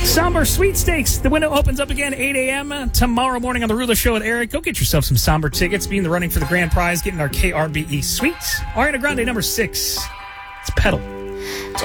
Somber Sweepstakes. The window opens up again 8 a.m. tomorrow morning on The Ruler Show with Eric. Go get yourself some Somber tickets. Be in the running for the grand prize, getting our KRBE suite. Ariana Grande, number 6. It's Pedal.